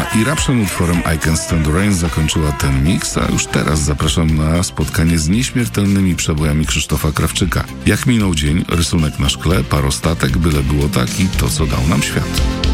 Eruption utworem I Can't Stand the Rain zakończyła ten miks, a już teraz zapraszam na spotkanie z nieśmiertelnymi przebojami Krzysztofa Krawczyka. Jak minął dzień, rysunek na szkle, parostatek, byle było tak i to, co dał nam świat.